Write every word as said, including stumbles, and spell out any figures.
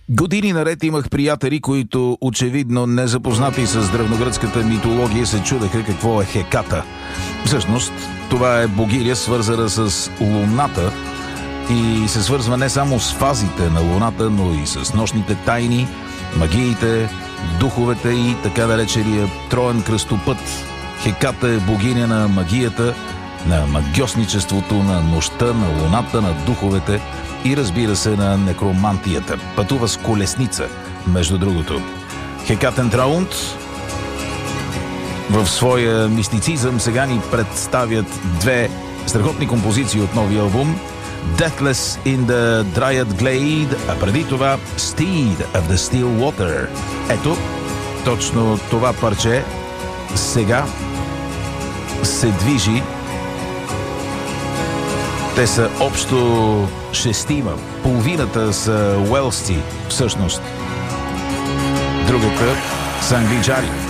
Години наред имах приятели, които очевидно незапознати с древногръцката митология се чудеха какво е Хеката. Всъщност, това е богиня, свързана с Луната и се свързва не само с фазите на Луната, но и с нощните тайни, магиите, духовете и така наречения троен кръстопът. Хеката е богиня на магията, на магьосничеството, на нощта, на Луната, на духовете и, разбира се, на некромантията. Пътува с колесница, между другото. Хекатен Траунд в своя мистицизъм сега ни представят две страхотни композиции от новия албум: Deathless in the Dryad Glade, а преди това Steed of the Still Water. Ето, точно това парче сега се движи. Те са общо шестима. Половината са уелсци, всъщност. Другата са англичани.